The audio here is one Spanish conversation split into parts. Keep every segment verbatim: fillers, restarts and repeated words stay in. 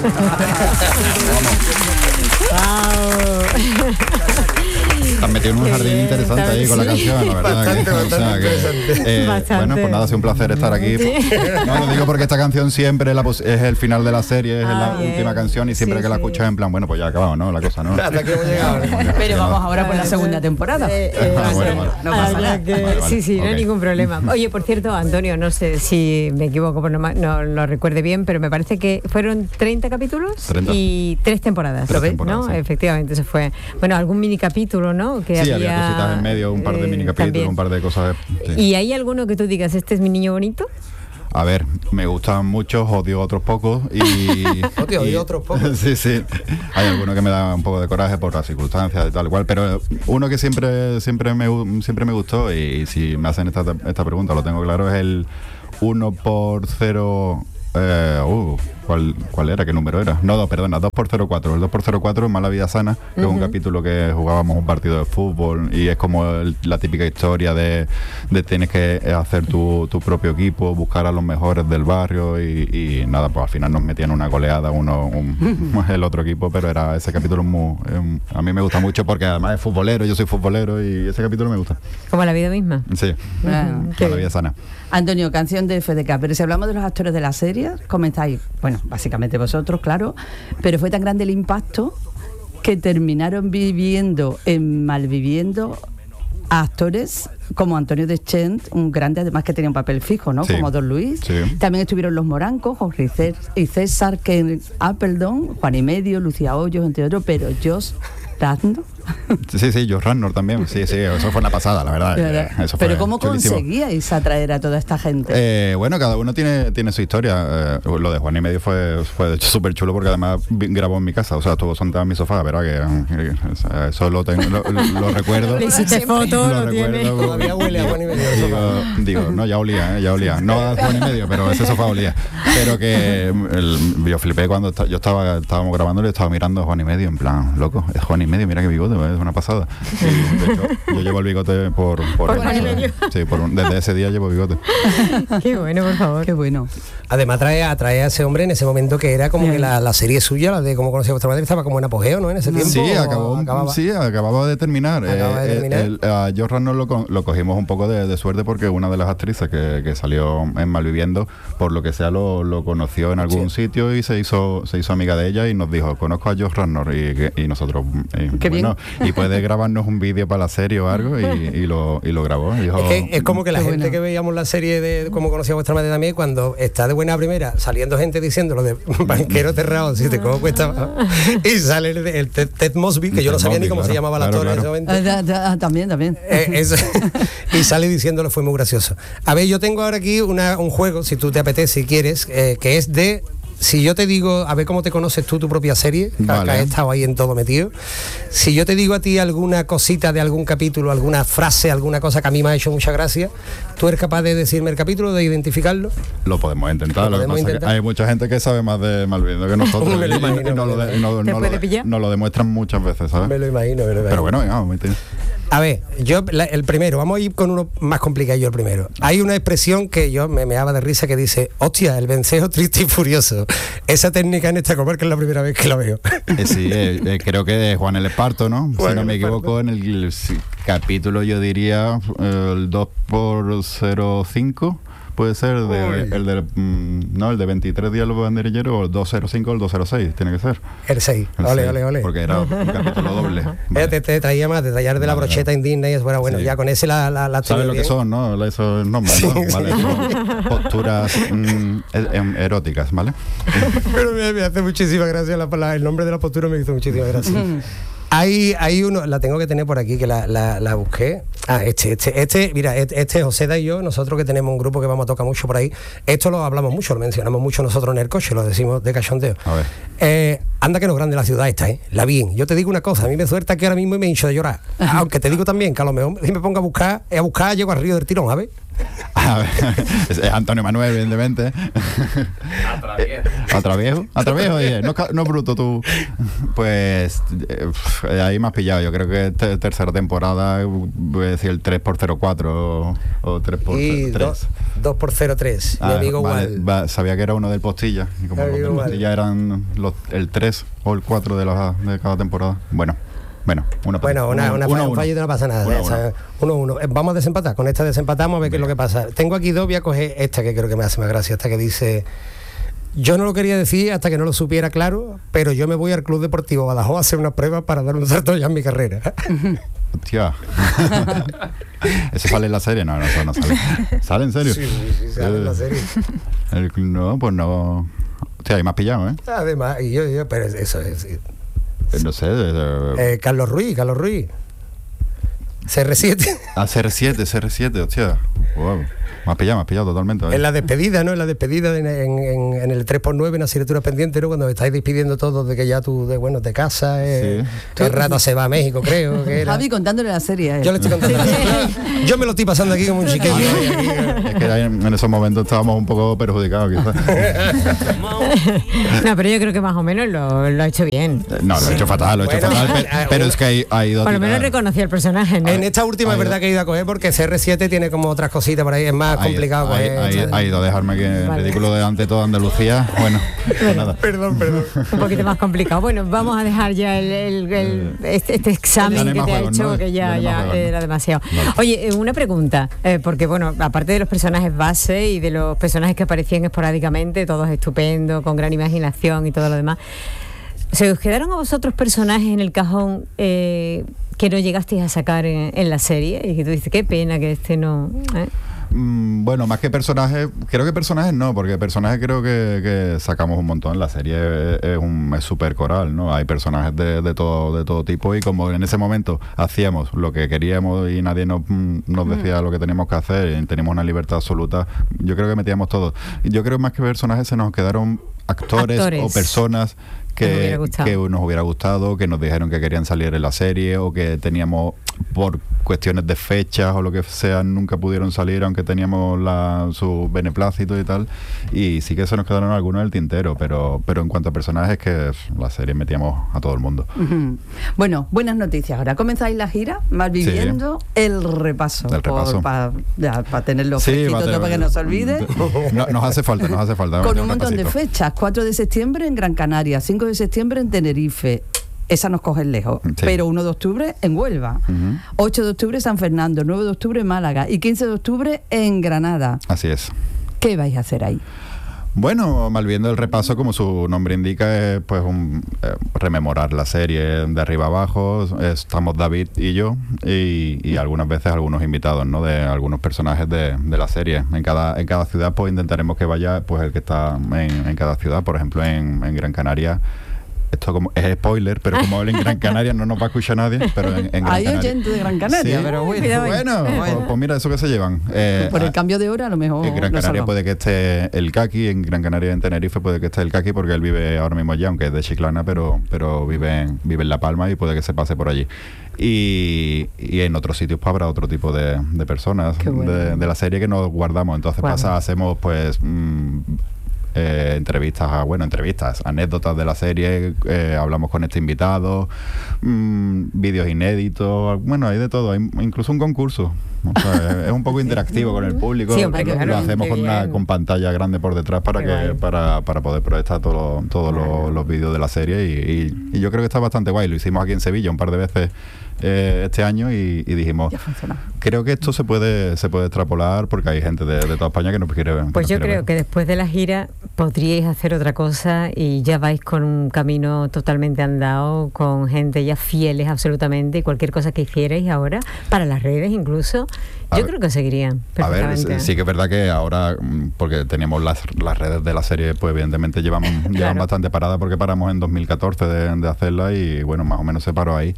Estás metido en un jardín interesante ahí con la canción, la verdad. Bastante, que, bastante o sea, que, interesante. eh, Bastante. Bueno, pues nada, ha sido un placer estar aquí. Sí. No, lo digo porque esta canción siempre la pos- es el final de la serie, es Ah, la bien. última canción y siempre Sí, que la sí. escuchas en plan, bueno, pues ya ha acabado, ¿no? La cosa, ¿no? Hasta aquí hemos llegado. Pero vamos ahora por la segunda temporada. Eh, eh, Ah, bueno, vale. No pasa habrá nada. que- Vale, vale. Sí, sí, no Ok. hay ningún problema. Oye, por cierto, Antonio, no sé si me equivoco, pues no, ma- no lo recuerde bien, pero me parece que fueron treinta capítulos treinta. y tres temporadas. Tres ¿Lo ves? temporadas, ¿No? sí. Efectivamente, eso fue. Bueno, algún mini capítulo, ¿no? Que Sí, había, había cositas en medio, un par de eh, mini capítulos, también. un par de cosas. Sí. ¿Y hay alguno que tú digas, este es mi niño bonito? A ver, me gustan muchos, odio otros pocos y... Odio, odio y- otros pocos. Sí, sí. Hay alguno que me da un poco de coraje por las circunstancias y tal cual, pero uno que siempre siempre me, gu- siempre me gustó y si me hacen esta, esta pregunta, lo tengo claro, es el uno por cero... Eh, uh, ¿cuál, ¿Cuál era? ¿Qué número era? No, no, perdona, dos por cero cuatro. El dos por cero cuatro, Mala Vida Sana, que es un capítulo que jugábamos un partido de fútbol y es como el- la típica historia de, de tienes que hacer tu, tu propio equipo, buscar a los mejores del barrio y, y nada, pues al final nos metían una goleada uno, un, el otro equipo, pero era ese capítulo muy, eh, a mí me gusta mucho porque además es futbolero, yo soy futbolero y ese capítulo me gusta. Como la vida misma. Sí, Bueno. Qué Mala bien. Vida Sana. Antonio, canción de F D K, pero si hablamos de los actores de la serie, comentáis, bueno, básicamente vosotros, claro, pero fue tan grande el impacto que terminaron viviendo en Malviviendo a actores como Antonio Deschamps, un grande además que tenía un papel fijo, ¿no? Sí. Como Don Luis. Sí. También estuvieron los Morancos, Jorge y Cés- y César, Ken Appleton, Juan y Medio, Lucía Hoyos, entre otros, pero Josh Radnor. Sí, sí, Josh Radnor también. Sí, sí, eso fue una pasada, la verdad. eh, Eso fue Pero ¿cómo chulísimo. conseguíais atraer a toda esta gente? Eh, bueno, cada uno tiene, tiene su historia. Eh, lo de Juan y Medio fue, fue súper chulo porque además vi- grabó en mi casa. O sea, estuvo sentado en mi sofá, ¿verdad? Que, que- o sea, eso lo, tengo, lo, lo- lo recuerdo. Le hiciste foto, lo tiene. Todavía huele a Juan y Medio el Digo, sofá. digo, no, ya olía, ¿eh? ya olía. No a Juan y Medio, pero ese sofá olía. Pero que el, yo flipé cuando esta- yo estaba estábamos grabando y estaba mirando a Juan y Medio en plan, loco, es Juan y Medio, mira qué bigote, es una pasada. Y de hecho, yo llevo el bigote por... por, Por Juan y eso, Medio. Sí, por un- desde ese día llevo bigote. Qué bueno, por favor. Qué bueno. Además atrae, atrae a ese hombre en ese momento que era como que la, la serie suya, la de Cómo conocí a vuestra madre, estaba como en apogeo, ¿no? En ese tiempo. Sí, ¿o acabó, acababa? sí, acababa de terminar. Acababa de Eh, terminar. el- a Josh Radnor lo, co- lo cogimos un poco de, de suerte porque una de las actrices que, que salió en Malviviendo, por lo que sea, lo, lo conoció en algún sitio y se hizo se hizo amiga de ella y nos dijo, conozco a Josh Radnor y, que- y nosotros, y, Qué bueno, y puede grabarnos un vídeo para la serie o algo y, y lo, y lo grabó. Y dijo, Es, que es como que la Qué gente buena. que veíamos la serie de Cómo conocí a vuestra madre también, cuando está de buena primera saliendo gente diciendo lo de banquero cerrado, si te cómo cuesta. Y sale el, el Ted, Ted Mosby, que yo no Ted sabía ni Mosby, cómo se claro, llamaba el claro, actor en ese claro. momento. Ah, da- da- también, también. Eh, eso. Y sale diciéndolo, fue muy gracioso. A ver, yo tengo ahora aquí una, un juego, si tú te apetece, si quieres, eh, que es de... Si yo te digo, a ver cómo te conoces tú tu propia serie, que- Vale. que has estado ahí en todo metido. Si yo te digo a ti alguna cosita de algún capítulo, alguna frase, alguna cosa que a mí me ha hecho mucha gracia, ¿tú eres capaz de decirme el capítulo, de identificarlo? lo podemos intentar. Lo Lo, que podemos pasa es que intentar. hay mucha gente que sabe más de Malviviendo que nosotros. Me lo y- imagino, y nos lo, de- y no- ¿Te no puede lo- pillar? nos lo demuestran muchas veces, ¿sabes? Me lo imagino, me lo imagino. Pero bueno, venga, vamos a intentar. A ver, yo la- el primero, vamos a ir con uno más complicado yo el primero. Hay una expresión que yo me meaba de risa que dice, hostia, el vencejo triste y furioso. Esa técnica en esta comarca es la primera vez que la veo. Eh, sí, eh, eh, creo que de Juan el Esparto, ¿no? Juan si no el me Esparto. equivoco, en el, el sí, capítulo yo diría eh, el dos por cero cinco. Puede ser de, el de mm, no, el de veintitrés días los banderilleros o el dos cero cinco o el dos cero seis, tiene que ser. El seis. El Ole, seis, ole, ole. Porque era un capítulo doble. Eh, Vale. te, te traía más, te traía de la Vale, brocheta vale. indigna y eso, bueno, bueno, Sí. ya con ese la, la, la ¿Sabes tuve lo que bien. son, no? Esos nombres, ¿no? Vale, son posturas mm, e- em- eróticas, ¿vale? Pero me, me hace muchísima gracia la, la- el nombre de la postura, me hizo muchísima gracia. Hay, hay uno, la tengo que tener por aquí, que la, la, la busqué. Ah, este, este, este, mira, este, este José y yo, nosotros que tenemos un grupo que vamos a tocar mucho por ahí, esto lo hablamos mucho, lo mencionamos mucho nosotros en el coche, lo decimos de cachondeo. A ver. Eh, anda que no es grande la ciudad esta, ¿eh? La bien. Yo te digo una cosa, a mí me suelta que ahora mismo me hincho de llorar. Aunque te digo también que a lo mejor si me pongo a buscar, a buscar, llego al río del tirón, ¿sabes? A ver, es es Antonio Manuel, evidentemente. Atraviejo. Atraviejo, Atraviejo, oye, no, ca- no bruto tú. Pues eh, pf, ahí me has pillado. Yo creo que te- tercera temporada, voy a decir el tres por cero cuatro o, o tres por Y tres. dos por cero tres. Mi Ah, amigo vale, igual. va- sabía que era uno del Postilla. Y como Mi los amigo del igual. Postilla eran los, el tres o el cuatro de, la, de cada temporada. Bueno, bueno, uno Bueno, una, una, uno, un uno. fallito no pasa nada. Uno, o sea, uno, uno. Eh, Vamos a desempatar. Con esta desempatamos a ver qué es lo que pasa. Tengo aquí dos, voy a coger esta que creo que me hace más gracia, esta que dice: yo no lo quería decir hasta que no lo supiera claro, pero yo me voy al Club Deportivo Badajoz a hacer una prueba para dar un salto ya en mi carrera. Hostia. ¿Eso sale en la serie? No, no, eso no sale. ¿Sale en serio? Sí, sí, sí, sale en la serie. El- no, pues no. Hostia, ahí me has pillado, ¿eh? Además, y yo, yo pero eso es. Eh, No sé. eh, Eh, Carlos Ruiz, Carlos Ruiz. C R siete. Ah, C R siete, C R siete, hostia. Wow. Me has pillado, me has pillado totalmente. ¿eh? En la despedida, ¿no? En la despedida, en, en- en- en el tres por nueve, en asignatura pendiente, ¿no? Cuando estáis despidiendo todos de que ya tú, de, bueno, te casas, eh, Sí. que el rata se va a México, creo que era. Javi contándole la serie a él. Yo le estoy contando. Yo me lo estoy pasando aquí como un chiquillo. eh, aquí, eh. Es que ahí en en esos momentos estábamos un poco perjudicados, quizás. No, pero yo creo que más o menos lo, lo ha hecho bien. Eh, No, lo he hecho fatal, lo he hecho Bueno, fatal. pe- ah, Pero, ah, es que hay, ha ido a Por lo menos tirar- reconocía el personaje, ¿no? En esta última es Ahí- verdad que he ido a coger porque C R siete tiene como otras cositas por ahí, es más ha ido- complicado ha- coger. ha ido- ¿sabes? ha ido a dejarme que en Vale. ridículo delante de toda Andalucía. Bueno, pues nada. Perdón, perdón. Un poquito más complicado. Bueno, vamos a dejar ya el, el- el- este, este examen Ya no hay que más te ha juegos, hecho, ¿no? que Ya ya, no hay más ya juegos, ¿no? era demasiado. Vale. Oye, eh, una pregunta, eh, porque bueno, aparte de los personajes base y de los personajes que aparecían esporádicamente, todos estupendos, con gran imaginación y todo lo demás, ¿se os quedaron a vosotros personajes en el cajón eh, que no llegasteis a sacar en, en la serie? Y que tú dices, qué pena que este no... ¿eh? Mm, Bueno, más que personajes, creo que personajes no, porque personajes creo que, que sacamos un montón. La serie es, es un es súper coral, ¿no? Hay personajes de, de todo de todo tipo y como en ese momento hacíamos lo que queríamos y nadie nos, mm, nos decía lo que teníamos que hacer y teníamos una libertad absoluta, yo creo que metíamos todo. Y yo creo que más que personajes se nos quedaron actores, Actores. o personas Que nos que, hubiera gustado. que nos hubiera gustado, que nos dijeron que querían salir en la serie o que teníamos por cuestiones de fechas o lo que sea nunca pudieron salir aunque teníamos la, su beneplácito y tal, y sí que se nos quedaron algunos en el tintero, pero pero en cuanto a personajes, que la serie metíamos a todo el mundo. Ujú. Bueno, buenas noticias. Ahora comenzáis la gira, malviviendo el repaso. El repaso. Para tenerlo Sí, fresquito va a todo tener- para que no se olvide. No, nos hace falta, nos hace falta. Con meter un montón de repasito. fechas. cuatro de septiembre en Gran Canaria, cinco de septiembre en Tenerife. Esa nos coge lejos. Sí. Pero uno de octubre en Huelva. Ujú. ocho de octubre San Fernando, nueve de octubre en Málaga y quince de octubre en Granada. Así es. ¿Qué vais a hacer ahí? Bueno, Malviendo el repaso, como su nombre indica, es pues un eh, rememorar la serie de arriba abajo. Estamos David y yo, y, y algunas veces algunos invitados, ¿no? De algunos personajes de, de la serie. En cada, en cada ciudad, pues intentaremos que vaya pues el que está en, en cada ciudad. Por ejemplo, en, en Gran Canaria. Esto como es spoiler, pero como él en Gran Canaria no nos va a escuchar nadie, pero en, en Gran Hay Canaria. oyentes de Gran Canaria, Sí. pero bueno. Cuidado ahí. Bueno, pues, pues mira, eso que se llevan. Eh, Por el ah, cambio de hora a lo mejor en Gran lo Canaria salvamos. puede que esté el Kaki, en Gran Canaria, en Tenerife puede que esté el Kaki, porque él vive ahora mismo allá, aunque es de Chiclana, pero pero vive en, vive en La Palma y puede que se pase por allí. Y, y en otros sitios pues, habrá otro tipo de, de personas Qué bueno. de, de la serie que nos guardamos. Entonces Guau. pasa, hacemos pues... mm, eh, entrevistas, a, bueno, entrevistas, anécdotas de la serie, eh, hablamos con este invitado, mm, vídeos inéditos, bueno, hay de todo, hay incluso un concurso. O sea, es un poco interactivo con el público. Sí, hombre, lo, claro, lo hacemos qué con, una, bien. con pantalla grande por detrás para Qué que guay. para, para poder proyectar todo- todos los, los vídeos de la serie y, y- y yo creo que está bastante guay. Lo hicimos aquí en Sevilla un par de veces eh, este año y, y dijimos, Ya funciona. creo que esto se puede se puede extrapolar porque hay gente de, de toda España que nos quiere ver. Pues yo creo que después de la gira podríais hacer otra cosa y ya vais con un camino totalmente andado, con gente ya fieles absolutamente, y cualquier cosa que hicierais ahora, para las redes incluso, A yo ver- creo que seguirían A ver, perfectamente. sí que es verdad que ahora, mm, porque teníamos las, las redes de la serie, pues evidentemente llevan, llevan Claro. bastante parada porque paramos en dos mil catorce de, de hacerla y bueno, más o menos se paró ahí.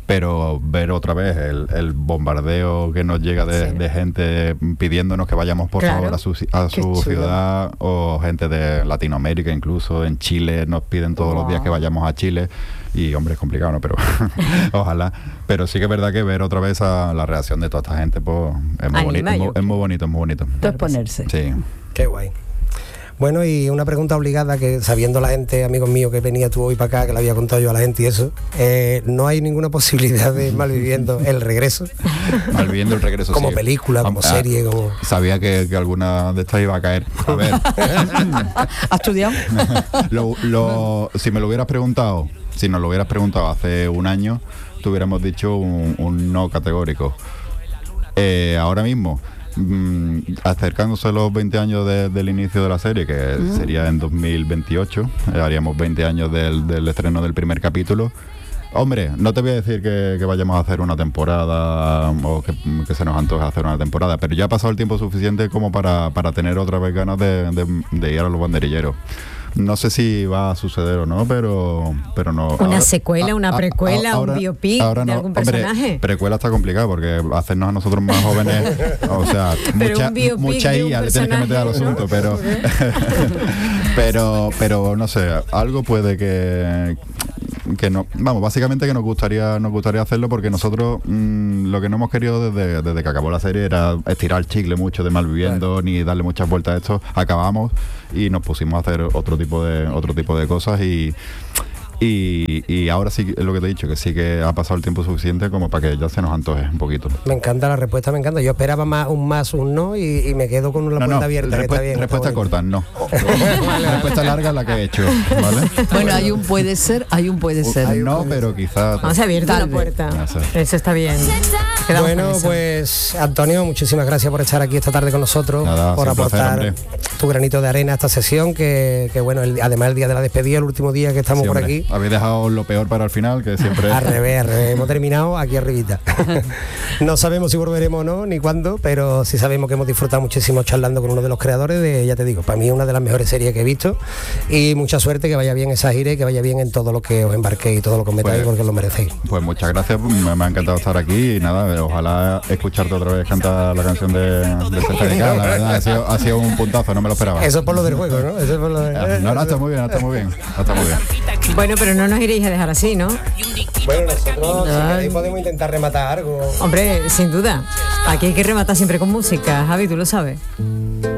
pero ver otra vez el, el bombardeo que nos llega de, Sí. de gente pidiéndonos que vayamos por Claro. favor a su, a Qué su chulo. ciudad, o gente de Latinoamérica, incluso en Chile nos piden todos los días que vayamos a Chile, y hombre, es complicado, ¿no? Pero ojalá. Pero sí que es verdad que ver otra vez a la reacción de toda esta gente, pues es muy Anima, bonito, es muy, yo es muy bonito, es muy bonito. Todo es ponerse. Sí. Qué guay. Bueno, y una pregunta obligada que, sabiendo la gente, amigos míos, que venía tú hoy para acá, que le había contado yo a la gente y eso, eh, no hay ninguna posibilidad de Malviviendo el regreso, Malviviendo el regreso. como sí. película, como Ah, serie, como... Sabía que, que alguna de estas iba a caer. A ver, ¿Has estudiado? lo, lo- si me lo hubieras preguntado, si nos lo hubieras preguntado hace un año, te hubiéramos dicho un, un no categórico. Eh, ahora mismo, mm, acercándose a los veinte años de- del inicio de la serie, que sería en dos mil veintiocho, eh, haríamos veinte años del, del estreno del primer capítulo. Hombre, no te voy a decir que, que vayamos a hacer una temporada o que, que se nos antoje hacer una temporada, pero ya ha pasado el tiempo suficiente como para, para tener otra vez ganas de, de- de ir a los banderilleros. No sé si va a suceder o no, pero, pero no. Una secuela, una precuela, un ahora- biopic ahora de no. algún Hombre, personaje. precuela está complicado porque hacernos a nosotros más jóvenes, o sea, Pero mucha, un biopic mucha de un I A le tienes que meter al personaje, asunto, pero, pero, pero no sé, algo puede que que no, vamos, básicamente que nos gustaría nos gustaría hacerlo porque nosotros mm, lo que no hemos querido desde, desde que acabó la serie era estirar el chicle mucho de Malviviendo, ni darle muchas vueltas a esto. Acabamos y nos pusimos a hacer otro tipo de otro tipo de cosas y Y, y ahora sí que es lo que te he dicho, que sí que ha pasado el tiempo suficiente como para que ya se nos antoje un poquito. Me encanta la respuesta, me encanta. Yo esperaba más un más, un no y, y me quedo con la No, puerta no, abierta. que respu- está bien, está respuesta bonito. corta, no. Respuesta larga es la que he hecho, ¿vale? Bueno, hay un puede ser, hay un puede ser. No, pero quizás... Vamos a abrir Tal la vez. puerta. Ya sé. Eso está bien. Quedamos Bueno, con eso. pues Antonio, muchísimas gracias por estar aquí esta tarde con nosotros, Nada, por ha sido un placer, aportar hombre. tu granito de arena a esta sesión, que, que bueno, el- además el día de la despedida, el último día que estamos Sí, por hombre, aquí. habéis dejado lo peor para el final, que siempre... Al revés, al revés, hemos terminado aquí arribita. No sabemos si volveremos o no, ni cuándo, pero sí sabemos que hemos disfrutado muchísimo charlando con uno de los creadores de, ya te digo, para mí es una de las mejores series que he visto, y mucha suerte, que vaya bien esa gira y que vaya bien en todo lo que os embarquéis y todo lo que os metáis, Pues- porque lo merecéis. Pues muchas gracias, me, me ha encantado estar aquí y nada, ojalá escucharte otra vez cantar la canción de, de F D K, la verdad, ha sido, ha sido un puntazo, no me lo esperaba. Eso es por lo del juego, ¿no? Eso es por lo de... No, no, está muy bien, está muy bien, está muy bien. Bueno, pero no nos iréis a dejar así, ¿no? Bueno, nosotros si queréis, podemos intentar rematar algo. Hombre, sin duda. Aquí hay que rematar siempre con música, Javi, tú lo sabes.